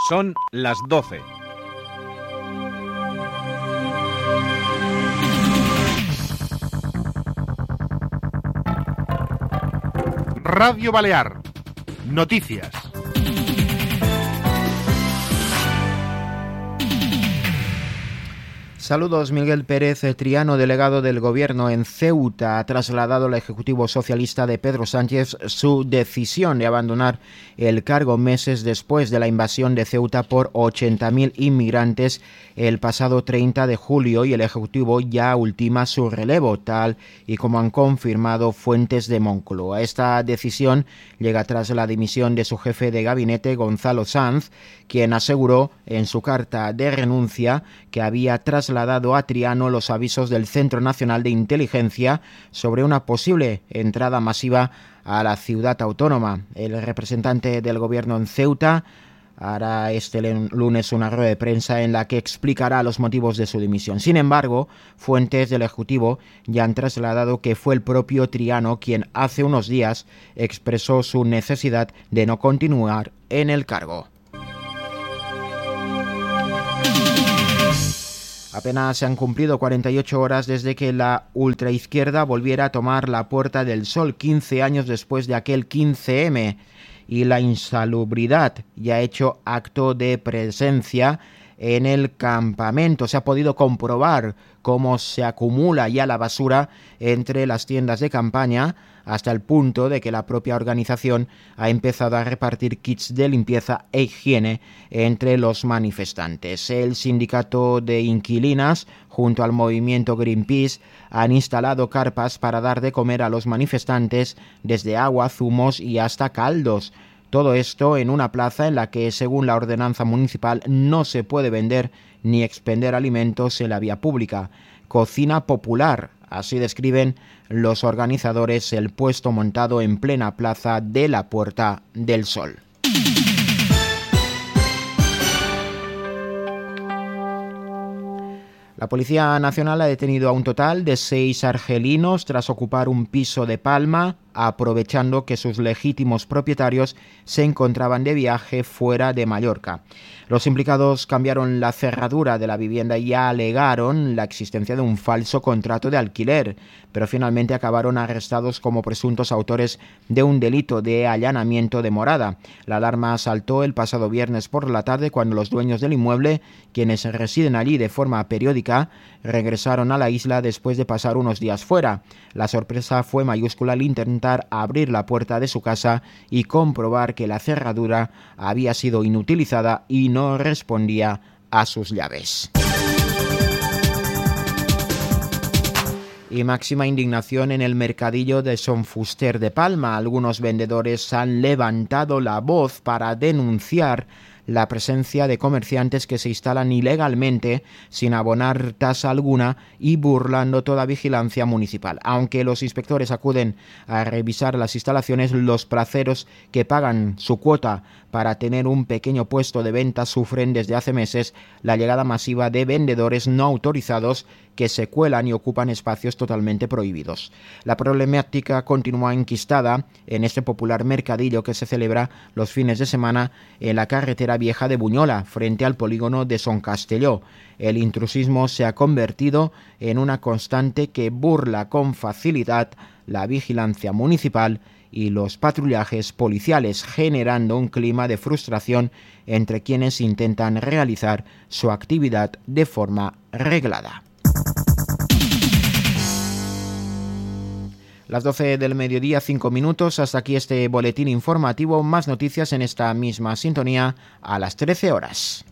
Son las 12. Radio Balear. Noticias. Saludos. Miguel Pérez Triano, delegado del Gobierno en Ceuta, ha trasladado al Ejecutivo Socialista de Pedro Sánchez su decisión de abandonar el cargo meses después de la invasión de Ceuta por 80.000 inmigrantes el pasado 30 de julio y el Ejecutivo ya ultima su relevo, tal y como han confirmado fuentes de Moncloa. Esta decisión llega tras la dimisión de su jefe de gabinete, Gonzalo Sanz, quien aseguró en su carta de renuncia que había trasladado a Triano los avisos del Centro Nacional de Inteligencia sobre una posible entrada masiva a la ciudad autónoma. El representante del Gobierno en Ceuta hará este lunes una rueda de prensa en la que explicará los motivos de su dimisión. Sin embargo, fuentes del Ejecutivo ya han trasladado que fue el propio Triano quien hace unos días expresó su necesidad de no continuar en el cargo. Apenas se han cumplido 48 horas desde que la ultraizquierda volviera a tomar la Puerta del Sol, 15 años después de aquel 15M, y la insalubridad ya ha hecho acto de presencia en el campamento. Se ha podido comprobar cómo se acumula ya la basura entre las tiendas de campaña, hasta el punto de que la propia organización ha empezado a repartir kits de limpieza e higiene entre los manifestantes. El sindicato de inquilinas, junto al movimiento Greenpeace, han instalado carpas para dar de comer a los manifestantes, desde agua, zumos y hasta caldos. Todo esto en una plaza en la que, según la ordenanza municipal, no se puede vender ni expender alimentos en la vía pública. Cocina popular, así describen los organizadores el puesto montado en plena plaza de la Puerta del Sol. La Policía Nacional ha detenido a un total de 6 argelinos tras ocupar un piso de Palma, aprovechando que sus legítimos propietarios se encontraban de viaje fuera de Mallorca. Los implicados cambiaron la cerradura de la vivienda y alegaron la existencia de un falso contrato de alquiler, pero finalmente acabaron arrestados como presuntos autores de un delito de allanamiento de morada. La alarma saltó el pasado viernes por la tarde cuando los dueños del inmueble, quienes residen allí de forma periódica, regresaron a la isla después de pasar unos días fuera. La sorpresa fue mayúscula al intentar abrir la puerta de su casa y comprobar que la cerradura había sido inutilizada y no respondía a sus llaves. Y máxima indignación en el mercadillo de Son Fuster de Palma. Algunos vendedores han levantado la voz para denunciar la presencia de comerciantes que se instalan ilegalmente sin abonar tasa alguna y burlando toda vigilancia municipal. Aunque los inspectores acuden a revisar las instalaciones, los placeros que pagan su cuota para tener un pequeño puesto de venta sufren desde hace meses la llegada masiva de vendedores no autorizados que se cuelan y ocupan espacios totalmente prohibidos. La problemática continúa enquistada en este popular mercadillo que se celebra los fines de semana en la carretera vieja de Buñola, frente al polígono de Son Castelló. El intrusismo se ha convertido en una constante que burla con facilidad la vigilancia municipal y los patrullajes policiales, generando un clima de frustración entre quienes intentan realizar su actividad de forma reglada. Las 12 del mediodía, 5 minutos. Hasta aquí este boletín informativo. Más noticias en esta misma sintonía a las 13 horas.